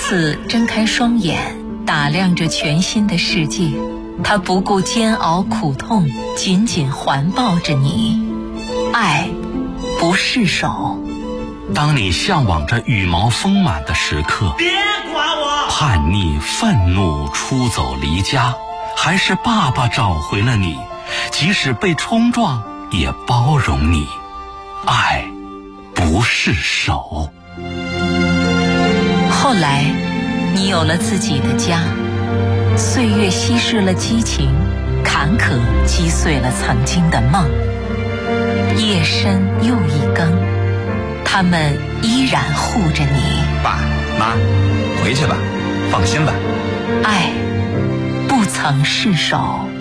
次睁开双眼，打量着全新的世界，他不顾煎熬苦痛，紧紧环抱着你。爱不释手。 当你向往着羽毛丰满的时刻， 别管我！ 叛逆愤怒出走离家，还是爸爸找回了你，即使被冲撞也包容你。爱不释手。 后来你有了自己的家，岁月稀释了激情，坎坷击碎了曾经的梦。夜深又一更，他们依然护着你。 爸妈，回去吧，放心吧。 爱不曾释手。